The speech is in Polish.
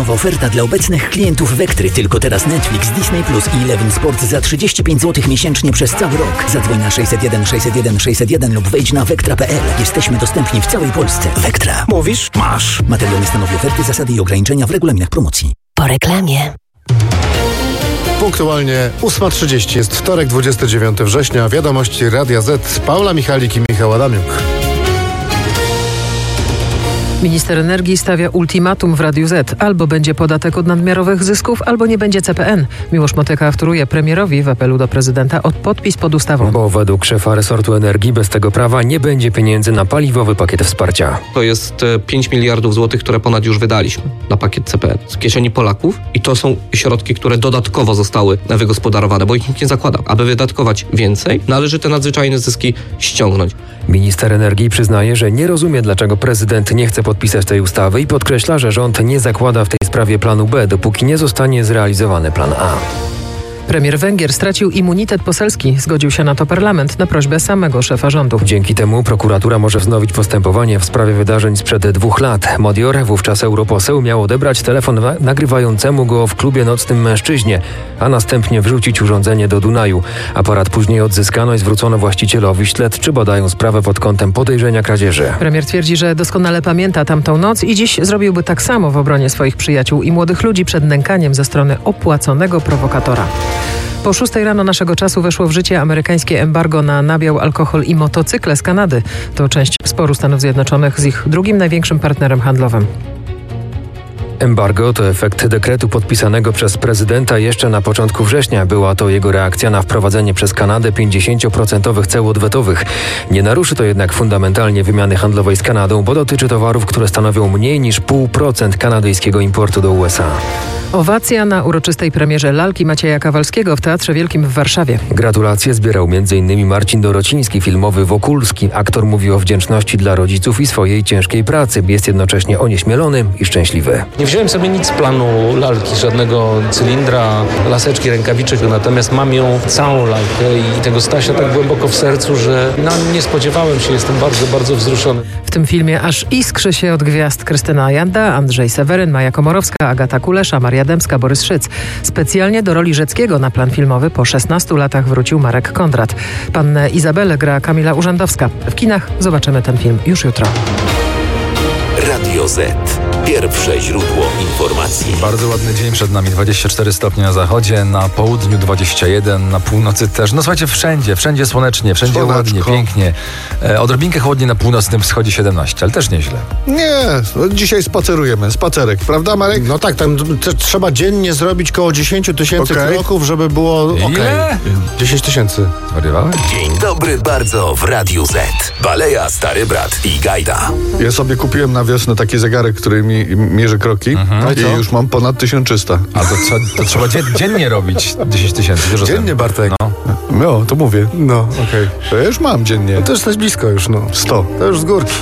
Oferta dla obecnych klientów Vectry. Tylko teraz Netflix, Disney Plus i Eleven Sport za 35 zł miesięcznie przez cały rok. Zadzwoń na 601 601 601 lub wejdź na vectra.pl. Jesteśmy dostępni w całej Polsce. Vectra. Mówisz? Masz. Materiał nie stanowi oferty, zasady i ograniczenia w regulaminach promocji. Po reklamie. Punktualnie 8:30 jest wtorek, 29 września. Wiadomości Radia Z. Paula Michalik i Michał Adamiuk. Minister energii stawia ultimatum w Radiu Z. Albo będzie podatek od nadmiarowych zysków, albo nie będzie CPN. Miłosz Motyka wtóruje premierowi w apelu do prezydenta o podpis pod ustawą. Bo według szefa resortu energii bez tego prawa nie będzie pieniędzy na paliwowy pakiet wsparcia. To jest 5 miliardów złotych, które ponad już wydaliśmy na pakiet CPN z kieszeni Polaków i to są środki, które dodatkowo zostały wygospodarowane, bo ich nikt nie zakłada. Aby wydatkować więcej, należy te nadzwyczajne zyski ściągnąć. Minister energii przyznaje, że nie rozumie, dlaczego prezydent nie chce podpisać tej ustawy i podkreśla, że rząd nie zakłada w tej sprawie planu B, dopóki nie zostanie zrealizowany plan A. Premier Węgier stracił immunitet poselski. Zgodził się na to parlament na prośbę samego szefa rządu. Dzięki temu prokuratura może wznowić postępowanie w sprawie wydarzeń sprzed 2 lat. Modior, wówczas europoseł, miał odebrać telefon nagrywającemu go w klubie nocnym mężczyźnie, a następnie wrzucić urządzenie do Dunaju. Aparat później odzyskano i zwrócono właścicielowi. Śledczy badają sprawę pod kątem podejrzenia kradzieży. Premier twierdzi, że doskonale pamięta tamtą noc i dziś zrobiłby tak samo w obronie swoich przyjaciół i młodych ludzi przed nękaniem ze strony opłaconego prowokatora. Po 6 rano naszego czasu weszło w życie amerykańskie embargo na nabiał, alkohol i motocykle z Kanady. To część sporu Stanów Zjednoczonych z ich drugim największym partnerem handlowym. Embargo to efekt dekretu podpisanego przez prezydenta jeszcze na początku września. Była to jego reakcja na wprowadzenie przez Kanadę 50% ceł odwetowych. Nie naruszy to jednak fundamentalnie wymiany handlowej z Kanadą, bo dotyczy towarów, które stanowią mniej niż 0,5% kanadyjskiego importu do USA. Owacja na uroczystej premierze lalki Macieja Kawalskiego w Teatrze Wielkim w Warszawie. Gratulacje zbierał m.in. Marcin Dorociński, filmowy Wokulski. Aktor mówi o wdzięczności dla rodziców i swojej ciężkiej pracy. Jest jednocześnie onieśmielony i szczęśliwy. Nie wziąłem sobie nic z planu lalki, żadnego cylindra, laseczki, rękawiczek, natomiast mam ją całą lalkę i tego Stasia tak głęboko w sercu, że nie spodziewałem się, jestem bardzo, bardzo wzruszony. W tym filmie aż iskrzy się od gwiazd Krystyna Janda, Andrzej Seweryn, Maja Komorowska, Agata Kulesza, Maria Dębska, Borys Szyc. Specjalnie do roli Rzeckiego na plan filmowy po 16 latach wrócił Marek Kondrat. Pannę Izabelę gra Kamila Urzędowska. W kinach zobaczymy ten film już jutro. Radio Z. Pierwsze źródło informacji. Bardzo ładny dzień przed nami. 24 stopnie na zachodzie, na południu 21, na północy też. No słuchajcie, wszędzie słonecznie, wszędzie Słoneczko. ładnie, pięknie. Odrobinkę chłodniej na północnym wschodzie 17, ale też nieźle. Nie, no dzisiaj spacerujemy. Spacerek, prawda Marek? No tak, tam trzeba dziennie zrobić koło 10 tysięcy kroków, żeby było Ile? 10 tysięcy. Zwariowałeś? Dzień dobry bardzo w Radiu Z. Baleja, Stary Brat i Gajda. Ja sobie kupiłem na wiosnę taki zegarek, który mi mierzy kroki i już mam ponad 1300. A to trzeba dziennie robić 10 tysięcy. Dziennie, Bartek? No. To mówię. No, okej. To ja już mam dziennie. To już jesteś blisko już, 100. To już z górki.